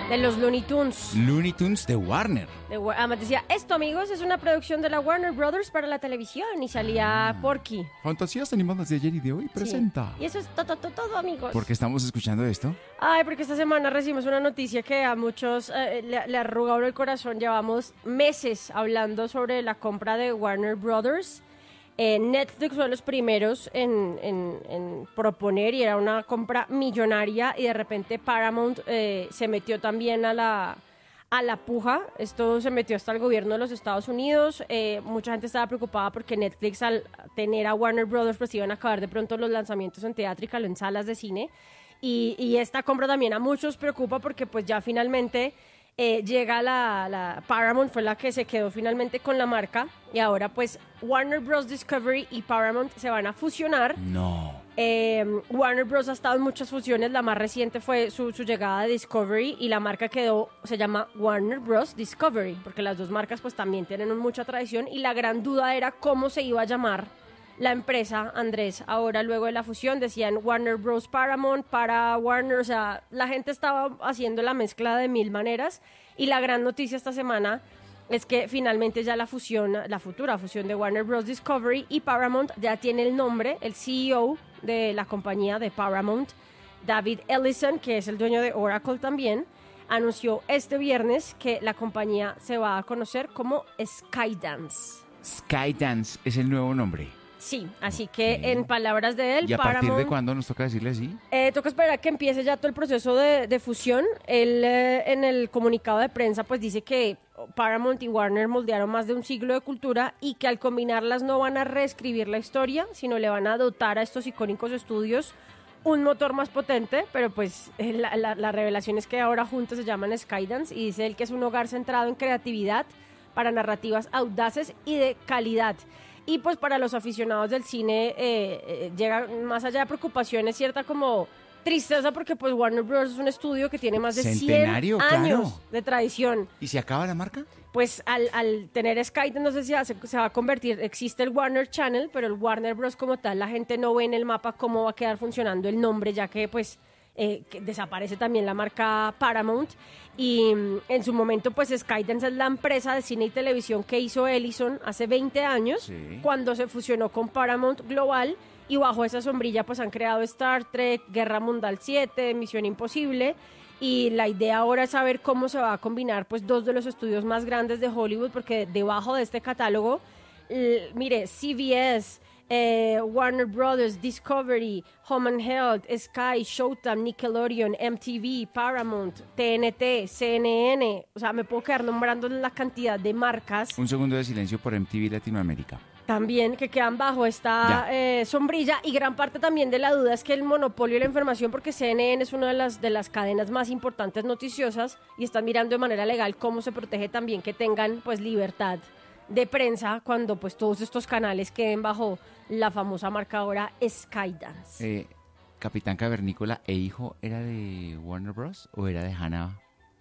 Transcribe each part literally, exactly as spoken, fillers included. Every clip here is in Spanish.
De los Looney Tunes. Looney Tunes de Warner. De, además decía, esto amigos es una producción de la Warner Brothers para la televisión y salía ah, Porky. Fantasías animadas de ayer y de hoy presenta. Sí. Y eso es todo, todo, todo amigos. ¿Por qué estamos escuchando esto? Ay, porque esta semana recibimos una noticia que a muchos eh, le, le arrugó el corazón. Llevamos meses hablando sobre la compra de Warner Brothers. Eh, Netflix fue los primeros en, en, en proponer y era una compra millonaria y de repente Paramount eh, se metió también a la, a la puja. Esto se metió hasta el gobierno de los Estados Unidos. Eh, mucha gente estaba preocupada porque Netflix al tener a Warner Brothers pues iban a acabar de pronto los lanzamientos en teatral o en salas de cine y, y esta compra también a muchos preocupa porque pues ya finalmente... Eh, llega la, la Paramount, fue la que se quedó finalmente con la marca y ahora pues Warner Bros. Discovery y Paramount se van a fusionar. No. Eh, Warner Bros. Ha estado en muchas fusiones, la más reciente fue su, su llegada a Discovery y la marca quedó, se llama Warner Bros. Discovery, porque las dos marcas pues también tienen mucha tradición y la gran duda era cómo se iba a llamar la empresa, Andrés. Ahora luego de la fusión decían Warner Bros. Paramount para Warner, o sea, la gente estaba haciendo la mezcla de mil maneras y la gran noticia esta semana es que finalmente ya la fusión, la futura fusión de Warner Bros. Discovery y Paramount ya tiene el nombre, el C E O de la compañía de Paramount, David Ellison, que es el dueño de Oracle también, anunció este viernes que la compañía se va a conocer como Skydance. Skydance es el nuevo nombre. Sí, así que okay. En palabras de él... ¿Y a Paramount, partir de cuándo nos toca decirle así? Eh, toca esperar a que empiece ya todo el proceso de, de fusión. Él eh, en el comunicado de prensa pues dice que Paramount y Warner moldearon más de un siglo de cultura y que al combinarlas no van a reescribir la historia, sino le van a dotar a estos icónicos estudios un motor más potente, pero pues eh, la, la, la revelación es que ahora juntos se llaman Skydance y dice él que es un hogar centrado en creatividad para narrativas audaces y de calidad. Y pues para los aficionados del cine eh, eh, llega más allá de preocupaciones, cierta como tristeza porque pues Warner Bros. Es un estudio que tiene más de Centenario, cien años claro. de tradición. ¿Y se acaba la marca? Pues al, al tener Sky, no sé si se, se va a convertir, existe el Warner Channel, pero el Warner Bros. Como tal, la gente no ve en el mapa cómo va a quedar funcionando el nombre, ya que pues... Eh, que desaparece también la marca Paramount y mm, en su momento pues Skydance es la empresa de cine y televisión que hizo Ellison hace veinte años sí. Cuando se fusionó con Paramount Global y bajo esa sombrilla pues han creado Star Trek, Guerra Mundial siete, Misión Imposible y la idea ahora es saber cómo se va a combinar pues dos de los estudios más grandes de Hollywood porque debajo de este catálogo l- mire, C B S Eh, Warner Brothers, Discovery, Home and Health, Sky, Showtime, Nickelodeon, M T V, Paramount, T N T, C N N, o sea, me puedo quedar nombrando la cantidad de marcas. Un segundo de silencio por M T V Latinoamérica. También que quedan bajo esta eh, sombrilla y gran parte también de la duda es que el monopolio de la información porque C N N es una de las, de las cadenas más importantes noticiosas y están mirando de manera legal cómo se protege también que tengan pues libertad de prensa cuando pues todos estos canales queden bajo la famosa marca ahora Skydance. Eh, Capitán Cavernícola e hijo, ¿era de Warner Bros. O era de Hanna?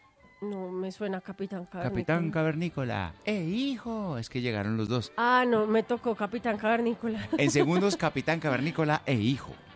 No me suena Capitán Cavernícola. Capitán Cavernícola e hijo, es que llegaron los dos. Ah, no, me tocó Capitán Cavernícola. En segundos, Capitán Cavernícola e hijo.